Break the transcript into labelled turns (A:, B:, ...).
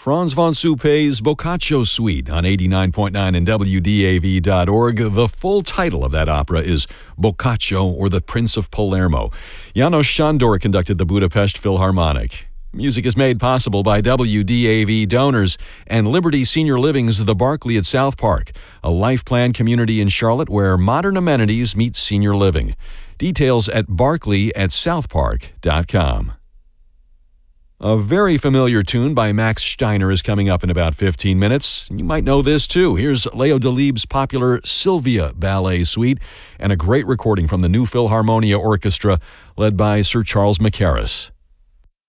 A: Franz von Suppé's Boccaccio Suite on 89.9 and WDAV.org. The full title of that opera is Boccaccio or the Prince of Palermo. János Sándor conducted the Budapest Philharmonic. Music is made possible by WDAV donors and Liberty Senior Living's The Barclay at South Park, a life plan community in Charlotte where modern amenities meet senior living. Details at barclayatsouthpark.com. A very familiar tune by Max Steiner is coming up in about 15 minutes. You might know this too. Here's Leo Delibes' popular Sylvia Ballet Suite and a great recording from the New Philharmonia Orchestra led by Sir Charles Mackerras.